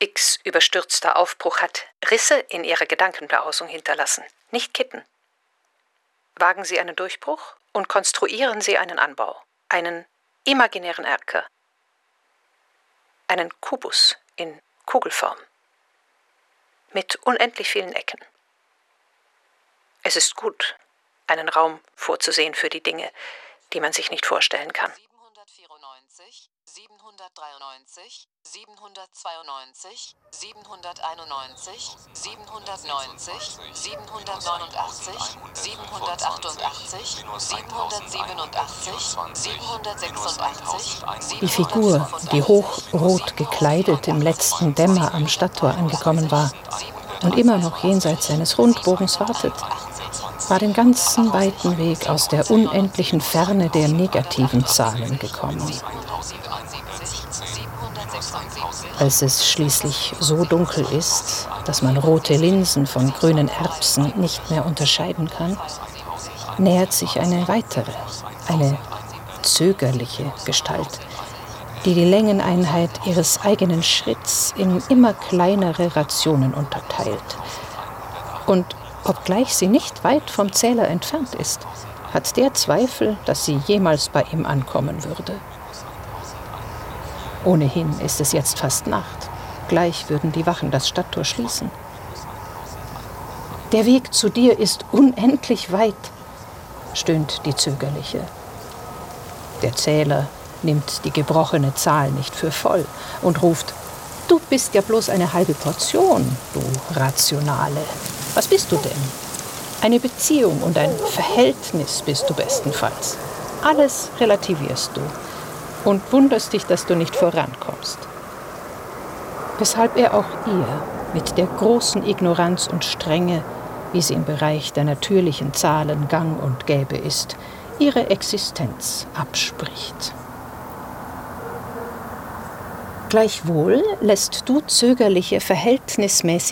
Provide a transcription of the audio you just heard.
X überstürzter Aufbruch hat Risse in Ihrer Gedankenbehausung hinterlassen, nicht Kitten. Wagen Sie einen Durchbruch und konstruieren Sie einen Anbau, einen imaginären Erker, einen Kubus in Kugelform, mit unendlich vielen Ecken. Es ist gut, einen Raum vorzusehen für die Dinge, die man sich nicht vorstellen kann. 794, 793, 792, 791, 790, 789, 788, 787, 786. Die Figur, die hochrot gekleidet im letzten Dämmer am Stadttor angekommen war und immer noch jenseits seines Rundbogens wartet, war den ganzen weiten Weg aus der unendlichen Ferne der negativen Zahlen gekommen. Als es schließlich so dunkel ist, dass man rote Linsen von grünen Erbsen nicht mehr unterscheiden kann, nähert sich eine weitere, eine zögerliche Gestalt, die die Längeneinheit ihres eigenen Schritts in immer kleinere Rationen unterteilt. Und obgleich sie nicht weit vom Zähler entfernt ist, hat der Zweifel, dass sie jemals bei ihm ankommen würde. Ohnehin ist es jetzt fast Nacht. Gleich würden die Wachen das Stadttor schließen. Der Weg zu dir ist unendlich weit, stöhnt die Zögerliche. Der Zähler nimmt die gebrochene Zahl nicht für voll und ruft: Du bist ja bloß eine halbe Portion, du Rationale. Was bist du denn? Eine Beziehung und ein Verhältnis bist du bestenfalls. Alles relativierst du und wunderst dich, dass du nicht vorankommst. Weshalb er auch ihr mit der großen Ignoranz und Strenge, wie sie im Bereich der natürlichen Zahlen gang und gäbe ist, ihre Existenz abspricht. Gleichwohl lässt du Zögerliche verhältnismäßig